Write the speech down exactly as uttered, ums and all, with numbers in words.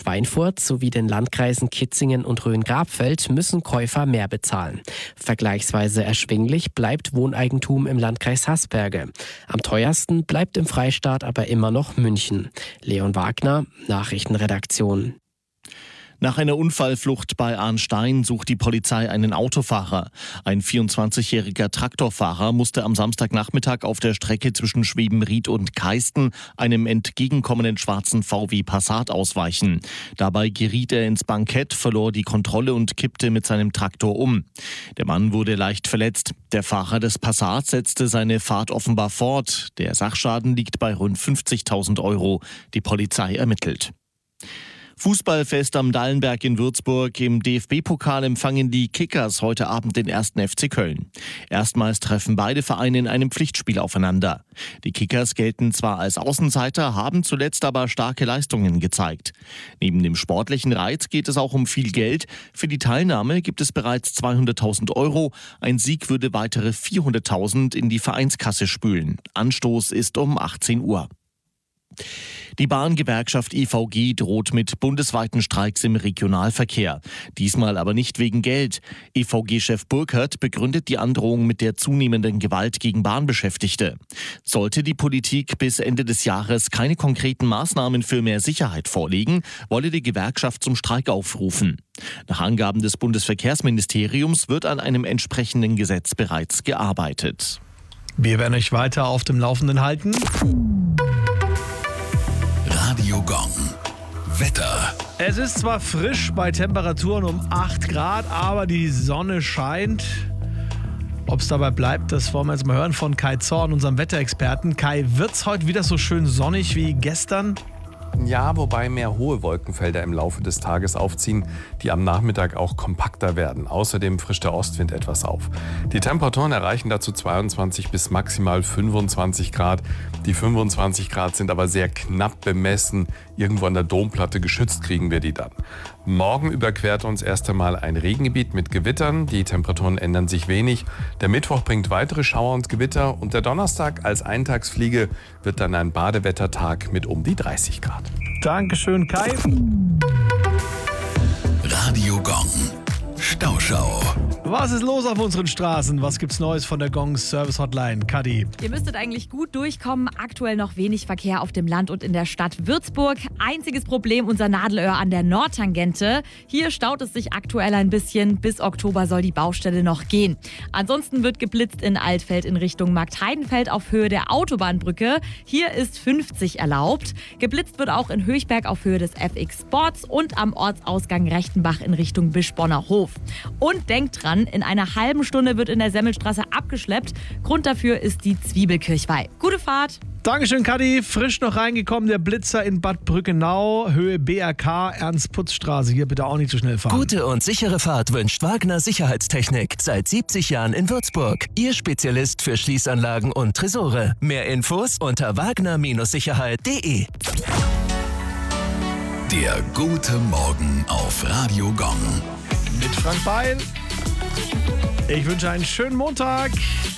Schweinfurt sowie den Landkreisen Kitzingen und Rhön-Grabfeld müssen Käufer mehr bezahlen. Vergleichsweise erschwinglich bleibt Wohneigentum im Landkreis Haßberge. Am teuersten bleibt im Freistaat aber immer noch München. Leon Wagner, Nachrichtenredaktion. Nach einer Unfallflucht bei Arnstein sucht die Polizei einen Autofahrer. Ein vierundzwanzigjähriger Traktorfahrer musste am Samstagnachmittag auf der Strecke zwischen Schwebenried und Keisten einem entgegenkommenden schwarzen V W Passat ausweichen. Dabei geriet er ins Bankett, verlor die Kontrolle und kippte mit seinem Traktor um. Der Mann wurde leicht verletzt. Der Fahrer des Passat setzte seine Fahrt offenbar fort. Der Sachschaden liegt bei rund fünfzigtausend Euro. Die Polizei ermittelt. Fußballfest am Dallenberg in Würzburg. Im D F B-Pokal empfangen die Kickers heute Abend den ersten F C Köln. Erstmals treffen beide Vereine in einem Pflichtspiel aufeinander. Die Kickers gelten zwar als Außenseiter, haben zuletzt aber starke Leistungen gezeigt. Neben dem sportlichen Reiz geht es auch um viel Geld. Für die Teilnahme gibt es bereits zweihunderttausend Euro. Ein Sieg würde weitere vierhunderttausend in die Vereinskasse spülen. Anstoß ist um achtzehn Uhr. Die Bahngewerkschaft E V G droht mit bundesweiten Streiks im Regionalverkehr. Diesmal aber nicht wegen Geld. E V G-Chef Burkhardt begründet die Androhung mit der zunehmenden Gewalt gegen Bahnbeschäftigte. Sollte die Politik bis Ende des Jahres keine konkreten Maßnahmen für mehr Sicherheit vorlegen, wolle die Gewerkschaft zum Streik aufrufen. Nach Angaben des Bundesverkehrsministeriums wird an einem entsprechenden Gesetz bereits gearbeitet. Wir werden euch weiter auf dem Laufenden halten. Radio Gong. Wetter. Es ist zwar frisch bei Temperaturen um acht Grad, aber die Sonne scheint. Ob es dabei bleibt, das wollen wir jetzt mal hören von Kai Zorn, unserem Wetterexperten. Kai, wird es heute wieder so schön sonnig wie gestern? Ja, wobei mehr hohe Wolkenfelder im Laufe des Tages aufziehen, die am Nachmittag auch kompakter werden. Außerdem frischt der Ostwind etwas auf. Die Temperaturen erreichen dazu zweiundzwanzig bis maximal fünfundzwanzig Grad. Die fünfundzwanzig Grad sind aber sehr knapp bemessen. Irgendwo an der Domplatte geschützt kriegen wir die dann. Morgen überquert uns erst einmal ein Regengebiet mit Gewittern. Die Temperaturen ändern sich wenig. Der Mittwoch bringt weitere Schauer und Gewitter. Und der Donnerstag als Eintagsfliege wird dann ein Badewettertag mit um die dreißig Grad. Dankeschön, Kai. Radio Gong. Stauschau. Was ist los auf unseren Straßen? Was gibt's Neues von der Gong Service Hotline? Kadi. Ihr müsstet eigentlich gut durchkommen. Aktuell noch wenig Verkehr auf dem Land und in der Stadt Würzburg. Einziges Problem, unser Nadelöhr an der Nordtangente. Hier staut es sich aktuell ein bisschen. Bis Oktober soll die Baustelle noch gehen. Ansonsten wird geblitzt in Altfeld in Richtung Marktheidenfeld auf Höhe der Autobahnbrücke. Hier ist fünfzig erlaubt. Geblitzt wird auch in Höchberg auf Höhe des F X Sports und am Ortsausgang Rechtenbach in Richtung Bischbonner Hof. Und denkt dran, in einer halben Stunde wird in der Semmelstraße abgeschleppt. Grund dafür ist die Zwiebelkirchweih. Gute Fahrt! Dankeschön, Kadi. Frisch noch reingekommen, der Blitzer in Bad Brückenau, Höhe B R K, Ernst-Putz-Straße. Hier bitte auch nicht zu schnell fahren. Gute und sichere Fahrt wünscht Wagner Sicherheitstechnik. Seit siebzig Jahren in Würzburg. Ihr Spezialist für Schließanlagen und Tresore. Mehr Infos unter wagner Sicherheit punkt de. Der gute Morgen auf Radio Gong. Mit Frank Beil. Ich wünsche einen schönen Montag.